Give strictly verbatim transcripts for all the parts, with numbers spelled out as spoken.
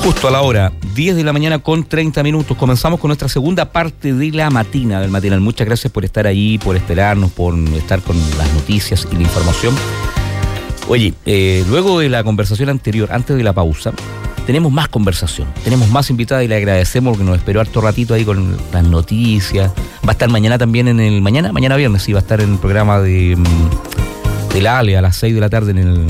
Justo a la hora, diez de la mañana con treinta minutos. Comenzamos con nuestra segunda parte de la matina del matinal. Muchas gracias por estar ahí, por esperarnos, por estar con las noticias y la información. Oye, eh, luego de la conversación anterior, antes de la pausa, tenemos más conversación, tenemos más invitadas y le agradecemos porque nos esperó harto ratito ahí con las noticias. Va a estar mañana también en el... Mañana, mañana viernes, sí, va a estar en el programa de, de la Ale a las seis de la tarde en el...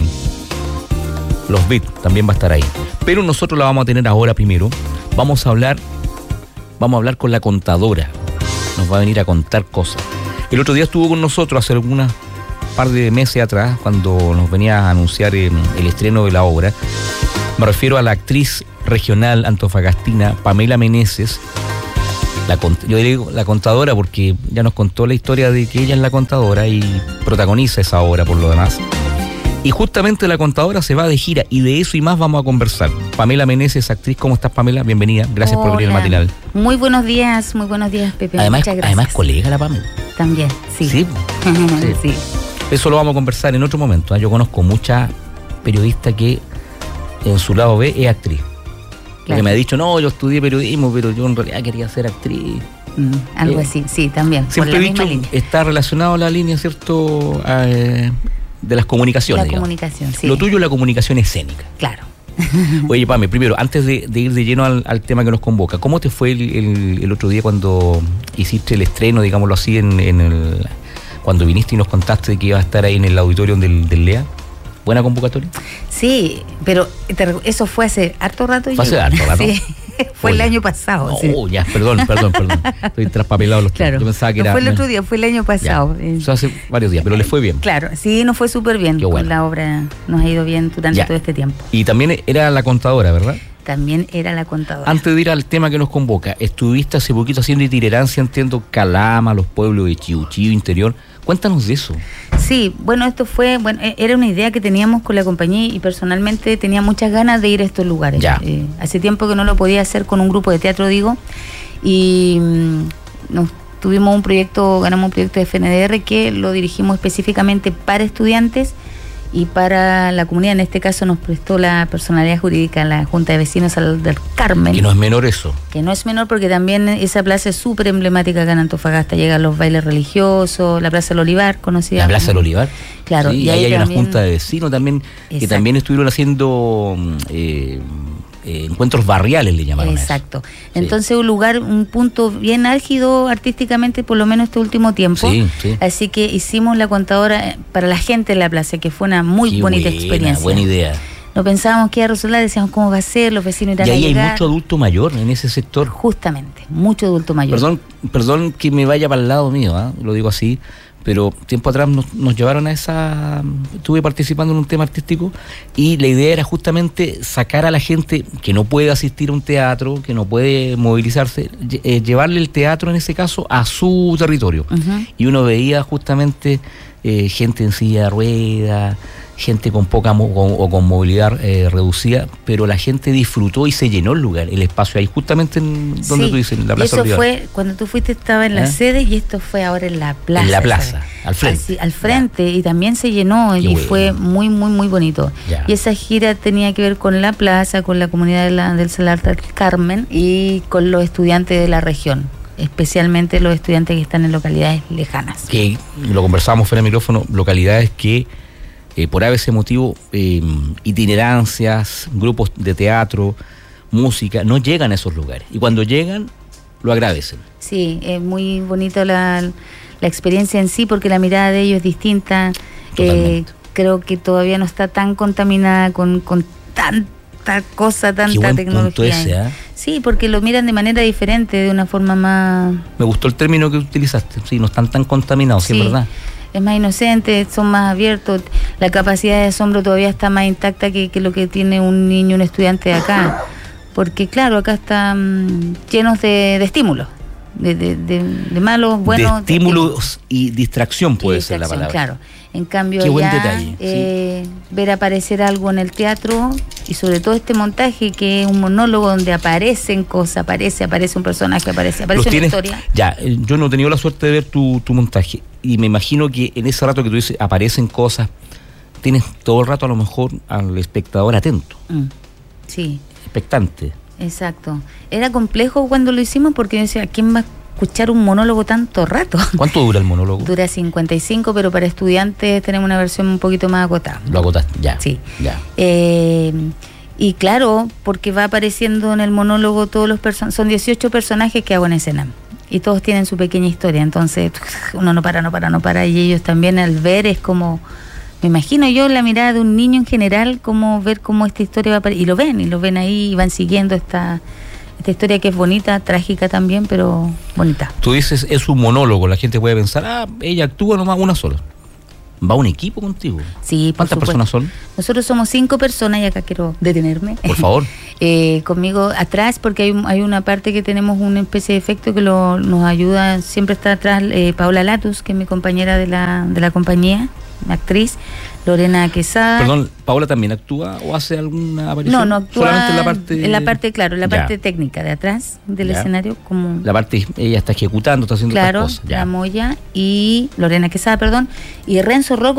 Los Beats, también va a estar ahí. Pero nosotros la vamos a tener ahora primero. Vamos a hablar, vamos a hablar con la contadora. Nos va a venir a contar cosas. El otro día estuvo con nosotros hace algunas par de meses atrás, cuando nos venía a anunciar el, el estreno de la obra. Me refiero a la actriz regional antofagastina Pamela Meneses. La, yo digo la contadora porque ya nos contó la historia de que ella es la contadora y protagoniza esa obra por lo demás. Y justamente la contadora se va de gira y de eso y más vamos a conversar. Pamela Meneses, actriz, ¿cómo estás, Pamela? Bienvenida, gracias Hola. por venir al matinal. Muy buenos días, muy buenos días, Pepe. Además, muchas gracias. además colega la Pamela. También, sí. Sí, sí. sí. Eso lo vamos a conversar en otro momento. Yo conozco mucha periodista que en su lado B es actriz. Claro. Que me ha dicho, no, yo estudié periodismo, pero yo en realidad quería ser actriz. Mm, algo eh, así, sí, también. Siempre por la he dicho, misma línea. Está relacionado a la línea, ¿cierto? Eh, de las comunicaciones. La digamos. comunicación, sí. Lo tuyo es la comunicación escénica. Claro. Oye, Pame, primero, antes de, de ir de lleno al, al tema que nos convoca, ¿cómo te fue el, el, el otro día cuando hiciste el estreno, digámoslo así, en, en el cuando viniste y nos contaste que ibas a estar ahí en el auditorio del, del L E A? ¿Buena convocatoria? Sí, pero te, eso fue hace harto rato. ¿Fue hace harto rato? Sí, fue Oye. el año pasado. No, sí. ya, perdón, perdón, perdón. Estoy traspapelado los claro. Yo pensaba que no era... fue el otro día, fue el año pasado. Ya. Eso hace varios días, pero le fue bien. Claro, sí, nos fue súper bien. Qué bueno. Con la obra nos ha ido bien durante Ya. todo este tiempo. Y también era la contadora, ¿verdad? También era la contadora. Antes de ir al tema que nos convoca, estuviste hace poquito haciendo itinerancia, entiendo, Calama, los pueblos de Chiuchío, interior. Cuéntanos de eso. Sí, bueno, esto fue, bueno, era una idea que teníamos con la compañía y personalmente tenía muchas ganas de ir a estos lugares. Ya. Eh, hace tiempo que no lo podía hacer con un grupo de teatro, digo, y mmm, nos tuvimos un proyecto, ganamos un proyecto de F N D R que lo dirigimos específicamente para estudiantes y para la comunidad. En este caso nos prestó la personalidad jurídica la Junta de Vecinos del Carmen. Que no es menor eso. Que no es menor porque también esa plaza es súper emblemática acá en Antofagasta. Llegan los bailes religiosos, la Plaza del Olivar, conocida. La Plaza del Olivar. Claro. Sí, y ahí hay también una junta de vecinos también, que Exacto. también estuvieron haciendo eh, eh, encuentros barriales, le llamaron. Exacto. Eso. Entonces sí. un lugar, un punto bien álgido artísticamente, por lo menos este último tiempo. Sí, sí. Así que hicimos la contadora para la gente en la plaza, que fue una muy Qué bonita buena, experiencia. Buena idea. No pensábamos que iba a resultar, decíamos cómo va a ser, los vecinos irán a llegar. Y ahí llegar. hay mucho adulto mayor en ese sector. Justamente, mucho adulto mayor. Perdón, perdón que me vaya para el lado mío, ¿eh? Lo digo así, pero tiempo atrás nos, nos llevaron a esa... Estuve participando en un tema artístico y la idea era justamente sacar a la gente que no puede asistir a un teatro, que no puede movilizarse, eh, llevarle el teatro en ese caso a su territorio. Uh-huh. Y uno veía justamente eh, gente en silla de ruedas, gente con poca mo- con, o con movilidad eh, reducida, pero la gente disfrutó y se llenó el lugar, el espacio ahí justamente en donde sí, tú dices, en la Plaza eso Olivar. Fue, cuando tú fuiste estaba en la ¿Eh? sede y esto fue ahora en la plaza. En la plaza, ¿sabes? al frente. Así, al frente, ya. Y también se llenó. Qué y bueno. Fue muy, muy, muy bonito. Ya. Y esa gira tenía que ver con la plaza, con la comunidad de la, del Salar del Carmen y con los estudiantes de la región, especialmente los estudiantes que están en localidades lejanas. Que lo conversábamos fuera del micrófono, localidades que Eh, por ese motivo, eh, itinerancias, grupos de teatro, música, no llegan a esos lugares. Y cuando llegan, lo agradecen. Sí, es muy bonita la, la experiencia en sí, porque la mirada de ellos es distinta. Eh, creo que todavía no está tan contaminada con, con tanta cosa, tanta Qué buen tecnología. Punto ese, ¿eh? Sí, porque lo miran de manera diferente, de una forma más... Me gustó el término que utilizaste. Sí, no están tan contaminados, sí, sí es verdad. Es más inocente, son más abiertos, la capacidad de asombro todavía está más intacta que, que lo que tiene un niño, un estudiante de acá, porque claro, acá están llenos de, de estímulos, de, de, de, de malos, buenos... De estímulos y distracción puede y ser distracción, la palabra. Claro, en cambio Qué buen ya, detalle, eh, sí. ver aparecer algo en el teatro y sobre todo este montaje que es un monólogo donde aparecen cosas, aparece, aparece un personaje, aparece, aparece Los una tienes, historia. Ya, yo no he tenido la suerte de ver tu, tu montaje y me imagino que en ese rato que tú dices aparecen cosas, tienes todo el rato a lo mejor al espectador atento. Mm, sí. expectante. Exacto. Era complejo cuando lo hicimos porque yo decía, ¿quién va a escuchar un monólogo tanto rato? ¿Cuánto dura el monólogo? Dura cincuenta y cinco, pero para estudiantes tenemos una versión un poquito más acotada. Lo acotaste, ya. Sí. Ya. Eh, y claro, porque va apareciendo en el monólogo todos los personajes, son dieciocho personajes que hago en escena. Y todos tienen su pequeña historia, entonces uno no para, no para, no para, y ellos también al ver es como, me imagino yo la mirada de un niño en general, como ver cómo esta historia va a aparecer, y lo ven, y lo ven ahí, y van siguiendo esta, esta historia que es bonita, trágica también, pero bonita. Tú dices, es un monólogo, la gente puede pensar, ah, ella actúa nomás una sola. ¿Va un equipo contigo? Sí, por ¿Cuántas supuesto. personas son? Nosotros somos cinco personas y acá quiero detenerme. Por favor. eh, conmigo atrás, porque hay, hay una parte que tenemos una especie de efecto que lo, nos ayuda, siempre está atrás eh, Paola Latus, que es mi compañera de la, de la compañía, actriz, Lorena Quesada. Perdón, ¿Paola también actúa o hace alguna aparición? No, no actúa solamente en la parte... en la parte, claro, en la Ya. parte técnica de atrás del Ya. escenario, como... La parte, ella está ejecutando, está haciendo Claro, otras cosas. Ya. la Moya y Lorena Quesada, perdón, y Renzo Rocco,